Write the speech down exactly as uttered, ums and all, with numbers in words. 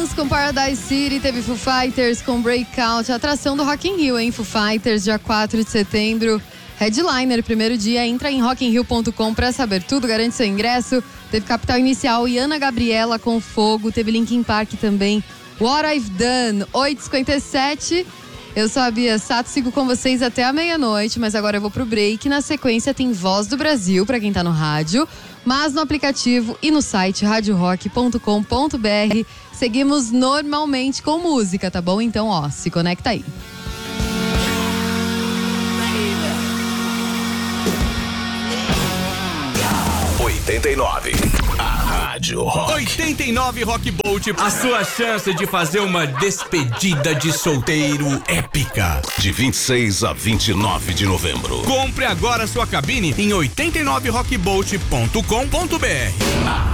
Com Paradise City, teve Foo Fighters com Breakout, atração do Rock in Rio, hein? Foo Fighters, dia quatro de setembro, headliner, primeiro dia. Entra em rock in rio ponto com pra saber tudo, garante seu ingresso. Teve Capital Inicial e Ana Gabriela com Fogo, teve Linkin Park também, What I've Done, oito e cinquenta e sete. Eu sou a Bia Sato, sigo com vocês até a meia-noite, mas agora eu vou pro break. Na sequência tem Voz do Brasil, pra quem tá no rádio, mas no aplicativo e no site rádio rock ponto com ponto b r. Seguimos normalmente com música, tá bom? Então, ó, se conecta aí. oitenta e nove. A Rádio Rock. oitenta e nove Rock Bolt. A sua chance de fazer uma despedida de solteiro épica. De vinte e seis a vinte e nove de novembro. Compre agora sua cabine em oitenta e nove rock bolt ponto com ponto b r.